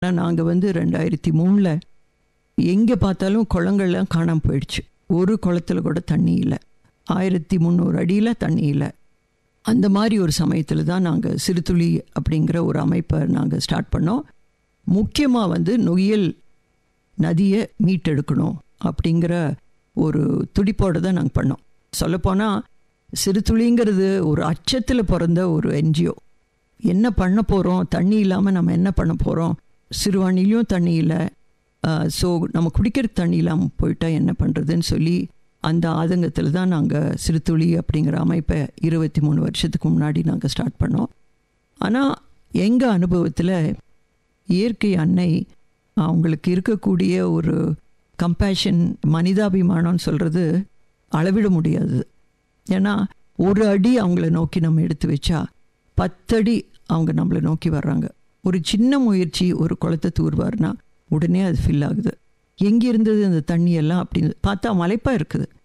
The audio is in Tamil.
நாங்கள் வந்து 2003 எங்கே பார்த்தாலும் குளங்கள்லாம் காணாமல் போயிடுச்சு. ஒரு குளத்தில் கூட தண்ணி இல்லை. 1300 அடியில் தண்ணி இல்லை. அந்த மாதிரி ஒரு சமயத்தில் தான் நாங்கள் சிறுதுளி அப்படிங்கிற ஒரு அமைப்பை நாங்கள் ஸ்டார்ட் பண்ணோம். முக்கியமாக வந்து நொய்யல் நதியை மீட்டெடுக்கணும் அப்படிங்கிற ஒரு துடிப்போடு தான் நாங்கள் பண்ணோம். சொல்லப்போனால் சிறுதுளிங்கிறது ஒரு அச்சத்தில் பிறந்த ஒரு என்ஜிஓ. என்ன பண்ண போகிறோம், தண்ணி இல்லாமல் நம்ம என்ன பண்ண போகிறோம், சிறுவாணிலையும் தண்ணி இல்லை, ஸோ நம்ம குடிக்கிற தண்ணி இல்லாமல் போயிட்டால் என்ன பண்ணுறதுன்னு சொல்லி அந்த ஆதங்கத்தில் தான் நாங்கள் சிறுதுளி அப்படிங்கிற அமைப்பை 23 வருஷத்துக்கு முன்னாடி நாங்கள் ஸ்டார்ட் பண்ணோம். ஆனால் எங்கள் அனுபவத்தில் இயற்கை அன்னை அவங்களுக்கு இருக்கக்கூடிய ஒரு கம்பேஷன், மனிதாபிமானம்னு சொல்கிறது அளவிட முடியாது. ஏன்னா ஒரு அடி அவங்கள நோக்கி நம்ம எடுத்து வச்சா 10 அடி அவங்க நம்மளை நோக்கி வர்றாங்க. ஒரு சின்ன முயற்சி, ஒரு குளத்தை தூர்வார்னா உடனே அது ஃபில் ஆகுது. எங்கே இருந்தது அந்த தண்ணியெல்லாம் அப்படின்னு பார்த்தா மலைப்பாக இருக்குது.